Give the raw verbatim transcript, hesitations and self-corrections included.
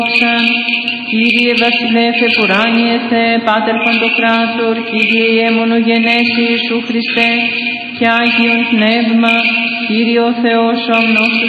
Κύριε Βασιλεύ επουράνιεθε, Πάτερ Παντοκράτορ, Κύριε Ιεμονογενέση Ιησού Χριστέ, και Άγιον Πνεύμα, Κύριο Θεός ο αμνόστος